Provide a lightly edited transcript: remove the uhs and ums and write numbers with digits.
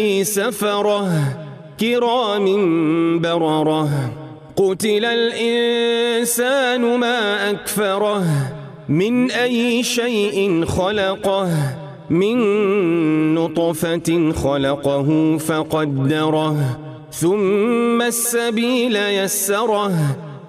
سفرة كرام بررة قتل الإنسان ما أكفره من أي شيء خلقه من نطفة خلقه فقدره ثم السبيل يسره